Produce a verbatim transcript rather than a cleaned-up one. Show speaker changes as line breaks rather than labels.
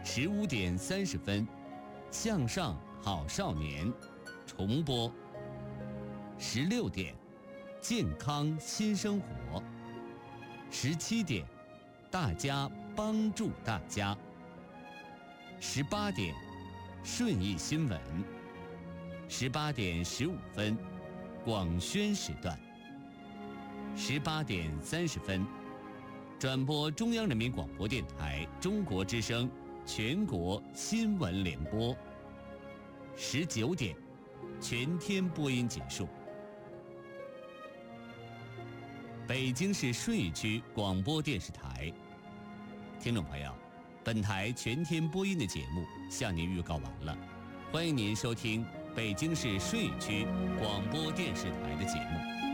十五点三十分，向上好少年重播。十六点，健康新生活。十七点，大家帮助大家。十八点，顺义新闻。十八点十五分，广宣时段。十八点三十分，转播中央人民广播电台中国之声全国新闻联播。十九点，全天播音结束。北京市顺义区广播电视台，听众朋友，本台全天播音的节目向您预告完了，欢迎您收听北京市顺义区广播电视台的节目。